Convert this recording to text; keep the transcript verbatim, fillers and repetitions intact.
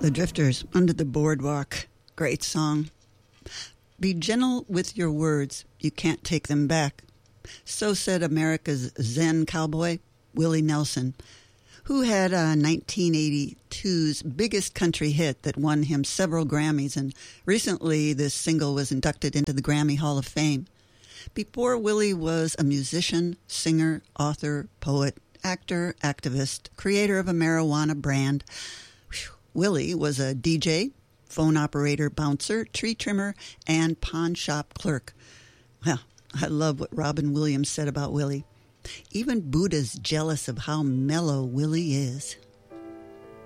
The Drifters, Under the Boardwalk. Great song. Be gentle with your words. You can't take them back. So said America's Zen cowboy, Willie Nelson, who had uh, nineteen eighty-two's biggest country hit that won him several Grammys, and recently this single was inducted into the Grammy Hall of Fame. Before Willie was a musician, singer, author, poet, actor, activist, creator of a marijuana brand. Whew. Willie was a D J, phone operator, bouncer, tree trimmer, and pawn shop clerk. Well, I love what Robin Williams said about Willie. Even Buddha's jealous of how mellow Willie is.